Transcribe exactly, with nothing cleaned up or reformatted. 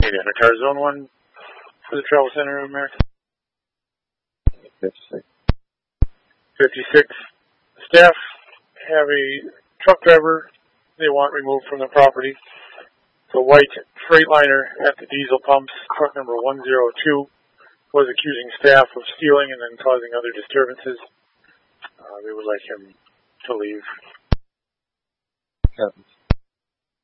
Indiana Car Zone one for the Travel Center of America. fifty-six. fifty-six. Staff have a truck driver they want removed from the property. The white Freightliner at the diesel pumps, truck number one zero two, was accusing staff of stealing and then causing other disturbances. Uh, they would like him to leave. Captain